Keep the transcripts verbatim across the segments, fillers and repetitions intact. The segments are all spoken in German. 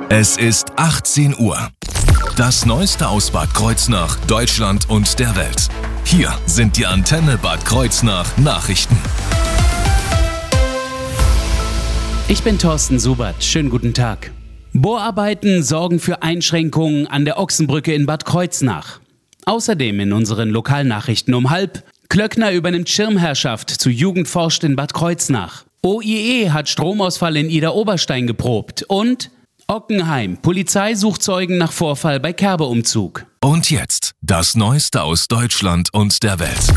Es ist achtzehn Uhr. Das Neueste aus Bad Kreuznach, Deutschland und der Welt. Hier sind die Antenne Bad Kreuznach Nachrichten. Ich bin Thorsten Subert. Schönen guten Tag. Bohrarbeiten sorgen für Einschränkungen an der Ochsenbrücke in Bad Kreuznach. Außerdem in unseren Lokalnachrichten um halb: Klöckner übernimmt Schirmherrschaft zu Jugend forscht in Bad Kreuznach. O I E hat Stromausfall in Idar-Oberstein geprobt. Und Ockenheim: Polizei sucht Zeugen nach Vorfall bei Kerbe-Umzug. Und jetzt das Neueste aus Deutschland und der Welt.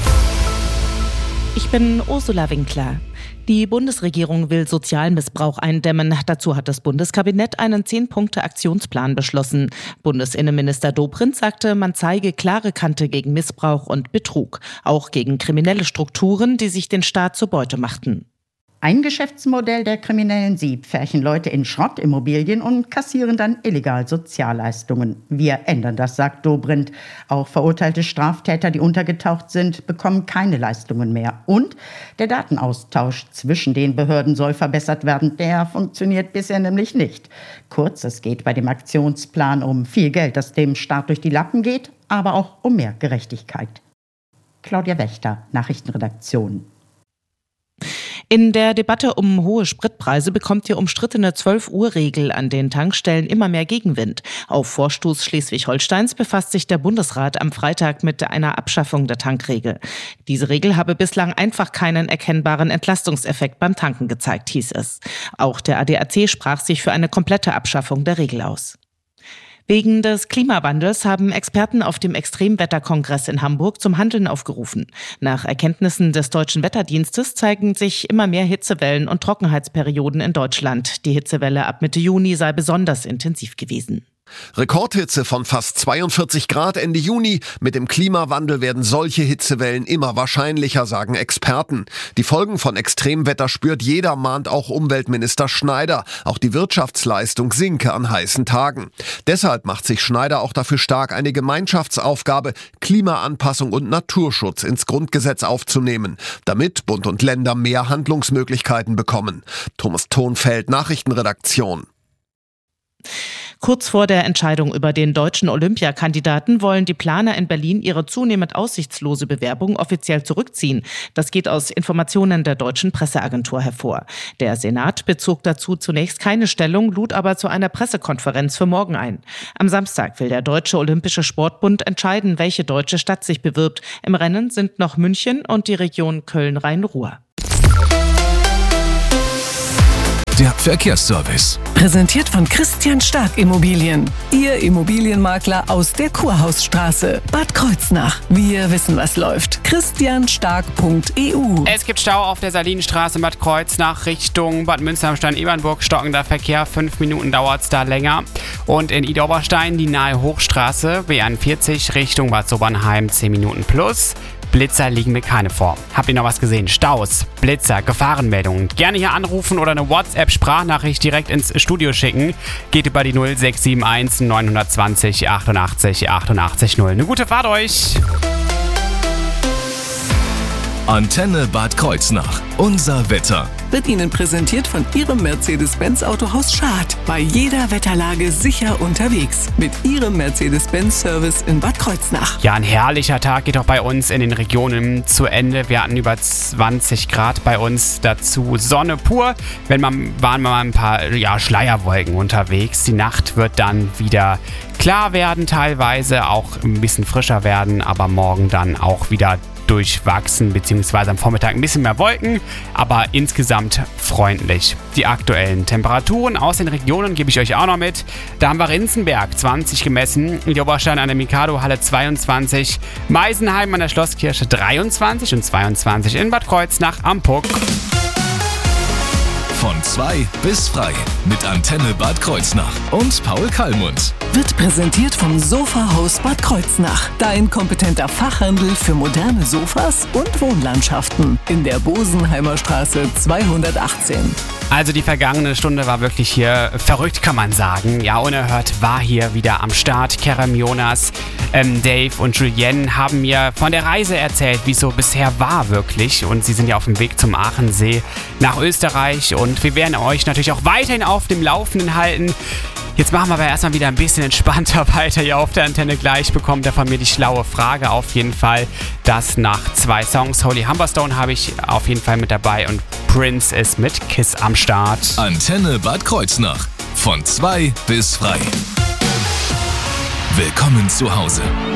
Ich bin Ursula Winkler. Die Bundesregierung will Sozialmissbrauch eindämmen. Dazu hat das Bundeskabinett einen zehn-Punkte-Aktionsplan beschlossen. Bundesinnenminister Dobrindt sagte, man zeige klare Kante gegen Missbrauch und Betrug. Auch gegen kriminelle Strukturen, die sich den Staat zur Beute machten. Ein Geschäftsmodell der Kriminellen: Sie pferchen Leute in Schrottimmobilien und kassieren dann illegal Sozialleistungen. Wir ändern das, sagt Dobrindt. Auch verurteilte Straftäter, die untergetaucht sind, bekommen keine Leistungen mehr. Und der Datenaustausch zwischen den Behörden soll verbessert werden. Der funktioniert bisher nämlich nicht. Kurz, es geht bei dem Aktionsplan um viel Geld, das dem Staat durch die Lappen geht, aber auch um mehr Gerechtigkeit. Claudia Wächter, Nachrichtenredaktion. In der Debatte um hohe Spritpreise bekommt die umstrittene zwölf-Uhr-Regel an den Tankstellen immer mehr Gegenwind. Auf Vorstoß Schleswig-Holsteins befasst sich der Bundesrat am Freitag mit einer Abschaffung der Tankregel. Diese Regel habe bislang einfach keinen erkennbaren Entlastungseffekt beim Tanken gezeigt, hieß es. Auch der A D A C sprach sich für eine komplette Abschaffung der Regel aus. Wegen des Klimawandels haben Experten auf dem Extremwetterkongress in Hamburg zum Handeln aufgerufen. Nach Erkenntnissen des Deutschen Wetterdienstes zeigen sich immer mehr Hitzewellen und Trockenheitsperioden in Deutschland. Die Hitzewelle ab Mitte Juni sei besonders intensiv gewesen. Rekordhitze von fast zweiundvierzig Grad Ende Juni. Mit dem Klimawandel werden solche Hitzewellen immer wahrscheinlicher, sagen Experten. Die Folgen von Extremwetter spürt jeder, mahnt auch Umweltminister Schneider. Auch die Wirtschaftsleistung sinke an heißen Tagen. Deshalb macht sich Schneider auch dafür stark, eine Gemeinschaftsaufgabe, Klimaanpassung und Naturschutz ins Grundgesetz aufzunehmen, damit Bund und Länder mehr Handlungsmöglichkeiten bekommen. Thomas Thonfeld, Nachrichtenredaktion. Kurz vor der Entscheidung über den deutschen Olympiakandidaten wollen die Planer in Berlin ihre zunehmend aussichtslose Bewerbung offiziell zurückziehen. Das geht aus Informationen der deutschen Presseagentur hervor. Der Senat bezog dazu zunächst keine Stellung, lud aber zu einer Pressekonferenz für morgen ein. Am Samstag will der Deutsche Olympische Sportbund entscheiden, welche deutsche Stadt sich bewirbt. Im Rennen sind noch München und die Region Köln-Rhein-Ruhr. Der Verkehrsservice. Präsentiert von Christian Stark Immobilien. Ihr Immobilienmakler aus der Kurhausstraße, Bad Kreuznach. Wir wissen, was läuft. christian stark punkt e u. Es gibt Stau auf der Salinenstraße in Bad Kreuznach Richtung Bad Münsteramstein-Ebernburg. Stockender Verkehr, fünf Minuten dauert es da länger. Und in Idar-Oberstein die nahe Hochstraße, B einundvierzig Richtung Bad Sobernheim, zehn Minuten plus. Blitzer liegen mir keine vor. Habt ihr noch was gesehen? Staus, Blitzer, Gefahrenmeldungen. Gerne hier anrufen oder eine WhatsApp-Sprachnachricht direkt ins Studio schicken. Geht über die null sechs sieben eins neun zwei null achtundachtzig achtundachtzig null. Eine gute Fahrt euch! Antenne Bad Kreuznach. Unser Wetter. Wird Ihnen präsentiert von Ihrem Mercedes-Benz Autohaus Schad. Bei jeder Wetterlage sicher unterwegs. Mit Ihrem Mercedes-Benz-Service in Bad Kreuznach. Ja, ein herrlicher Tag geht auch bei uns in den Regionen zu Ende. Wir hatten über zwanzig Grad bei uns. Dazu Sonne pur. Wenn man, waren mal ein paar ja, Schleierwolken unterwegs. Die Nacht wird dann wieder klar werden teilweise. Auch ein bisschen frischer werden. Aber morgen dann auch wieder durchwachsen, beziehungsweise am Vormittag ein bisschen mehr Wolken, aber insgesamt freundlich. Die aktuellen Temperaturen aus den Regionen gebe ich euch auch noch mit. Da haben wir Rinzenberg zwanzig gemessen, in Oberstein an der Mikado-Halle zweiundzwanzig, Meisenheim an der Schlosskirche dreiundzwanzig und zweiundzwanzig in Bad Kreuznach am Puck. Von zwei bis frei mit Antenne Bad Kreuznach und Paul Kallmund. Wird präsentiert vom Sofahaus Bad Kreuznach. Dein kompetenter Fachhandel für moderne Sofas und Wohnlandschaften. In der Bosenheimer Straße zweihundertachtzehn. Also die vergangene Stunde war wirklich hier verrückt, kann man sagen. Ja, unerhört war hier wieder am Start. Kerem, Jonas, ähm, Dave und Julienne haben mir von der Reise erzählt, wie es so bisher war wirklich. Und sie sind ja auf dem Weg zum Aachensee nach Österreich. Und wir werden euch natürlich auch weiterhin auf dem Laufenden halten. Jetzt machen wir aber erstmal wieder ein bisschen entspannter weiter hier auf der Antenne. Gleich bekommt er von mir die schlaue Frage auf jeden Fall. Das nach zwei Songs. Holy Humberstone habe ich auf jeden Fall mit dabei und Prince ist mit Kiss am Start. Antenne Bad Kreuznach. Von zwei bis frei. Willkommen zu Hause.